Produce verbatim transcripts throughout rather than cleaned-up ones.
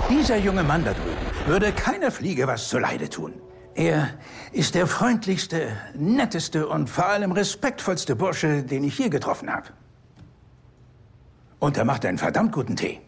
Dieser junge Mann da drüben würde keiner Fliege was zuleide tun. Er ist der freundlichste, netteste und vor allem respektvollste Bursche, den ich je getroffen habe. Und er macht einen verdammt guten Tee.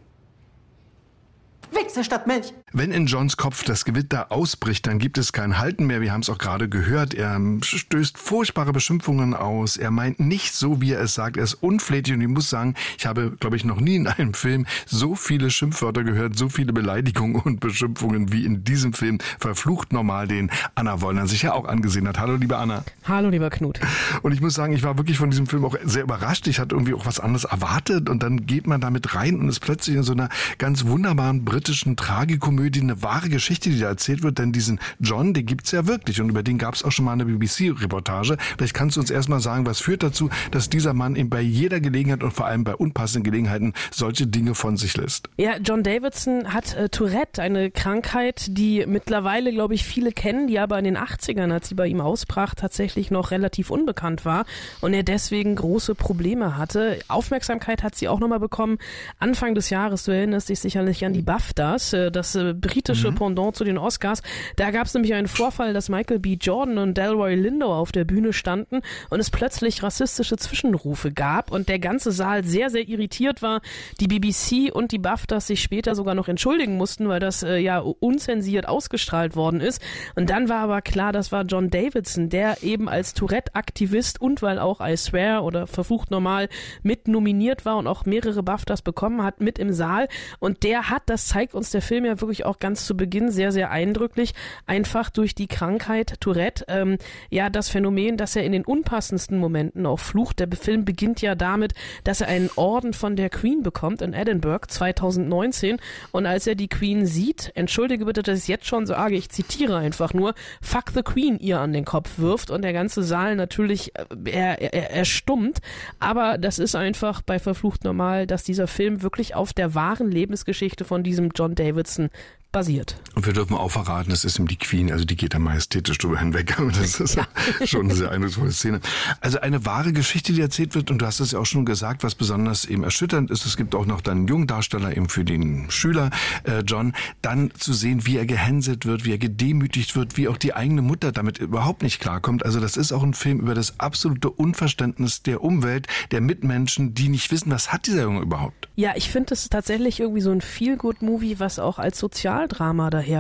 Wichse statt Milch. Wenn in Johns Kopf das Gewitter ausbricht, dann gibt es kein Halten mehr. Wir haben es auch gerade gehört. Er stößt furchtbare Beschimpfungen aus. Er meint nicht so, wie er es sagt. Er ist unflätig und ich muss sagen, ich habe, glaube ich, noch nie in einem Film so viele Schimpfwörter gehört, so viele Beleidigungen und Beschimpfungen wie in diesem Film Verflucht Normal, den Anna Wollner sich ja auch angesehen hat. Hallo, liebe Anna. Hallo, lieber Knut. Und ich muss sagen, ich war wirklich von diesem Film auch sehr überrascht. Ich hatte irgendwie auch was anderes erwartet und dann geht man damit rein und ist plötzlich in so einer ganz wunderbaren britischen Tragikomödie, eine wahre Geschichte, die da erzählt wird, denn diesen John, den gibt's ja wirklich und über den gab es auch schon mal eine B B C-Reportage. Vielleicht kannst du uns erstmal sagen, was führt dazu, dass dieser Mann eben bei jeder Gelegenheit und vor allem bei unpassenden Gelegenheiten solche Dinge von sich lässt. Ja, John Davidson hat äh, Tourette, eine Krankheit, die mittlerweile, glaube ich, viele kennen, die aber in den achtzigern, als sie bei ihm ausbrach, tatsächlich noch relativ unbekannt war und er deswegen große Probleme hatte. Aufmerksamkeit hat sie auch nochmal bekommen. Anfang des Jahres, du erinnerst dich sicherlich an die BAFTAs, das äh, britische mhm. Pendant zu den Oscars. Da gab es nämlich einen Vorfall, dass Michael B. Jordan und Delroy Lindo auf der Bühne standen und es plötzlich rassistische Zwischenrufe gab und der ganze Saal sehr, sehr irritiert war. Die B B C und die BAFTAs sich später sogar noch entschuldigen mussten, weil das äh, ja unzensiert ausgestrahlt worden ist. Und dann war aber klar, das war John Davidson, der eben als Tourette-Aktivist und weil auch I Swear oder Verflucht Normal mit nominiert war und auch mehrere BAFTAs bekommen hat, mit im Saal. Und der hat, das zeigt uns der Film ja wirklich auch ganz zu Beginn sehr, sehr eindrücklich, einfach durch die Krankheit Tourette, ähm, ja, das Phänomen, dass er in den unpassendsten Momenten auch flucht. Der Film beginnt ja damit, dass er einen Orden von der Queen bekommt in Edinburgh zweitausendneunzehn und als er die Queen sieht, entschuldige bitte, dass ich es jetzt schon sage, ich zitiere einfach nur, fuck the Queen ihr an den Kopf wirft und der ganze Saal natürlich, er, er, er stummt, aber das ist einfach bei Verflucht Normal, dass dieser Film wirklich auf der wahren Lebensgeschichte von diesem John Davidson basiert. Und wir dürfen auch verraten, das ist ihm die Queen, also die geht da majestätisch drüber hinweg. Aber das ist ja schon eine sehr eindrucksvolle Szene. Also eine wahre Geschichte, die erzählt wird, und du hast es ja auch schon gesagt, was besonders eben erschütternd ist. Es gibt auch noch dann einen jungen Darsteller eben für den Schüler, äh, John, dann zu sehen, wie er gehänselt wird, wie er gedemütigt wird, wie auch die eigene Mutter damit überhaupt nicht klarkommt. Also das ist auch ein Film über das absolute Unverständnis der Umwelt, der Mitmenschen, die nicht wissen, was hat dieser Junge überhaupt. Ja, ich finde es tatsächlich irgendwie so ein Feel-Good-Movie, was auch als Sozialdrama daher